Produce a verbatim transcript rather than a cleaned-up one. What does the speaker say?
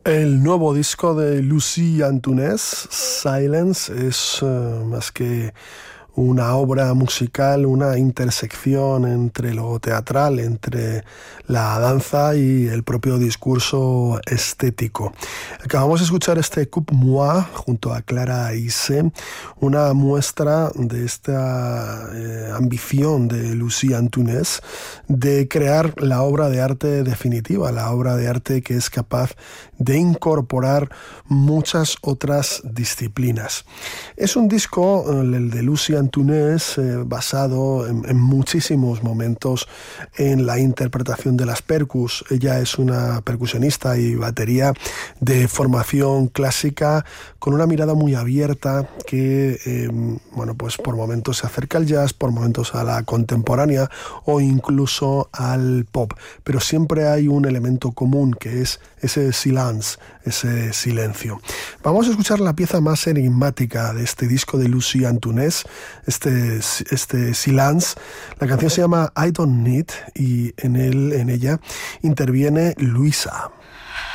El nuevo disco de Lucie Antunes, Silence, es uh, más que una obra musical, una intersección entre lo teatral, entre la danza y el propio discurso estético. Acabamos de escuchar este Coupe Moi junto a Clara Isse, una muestra de esta eh, ambición de Lucie Antunes de crear la obra de arte definitiva, la obra de arte que es capaz de incorporar muchas otras disciplinas. Es un disco, el de Lucie Antunes, eh, basado en, en muchísimos momentos en la interpretación de las percus. Ella es una percusionista y batería de formación clásica con una mirada muy abierta que, eh, bueno, pues por momentos se acerca al jazz, por momentos a la contemporánea o incluso al pop. Pero siempre hay un elemento común que es ese silence, ese silencio. Vamos a escuchar la pieza más enigmática de este disco de Lucie Antunes, este, este silence. La canción se llama I Don't Need y en, él, en ella interviene Luisa.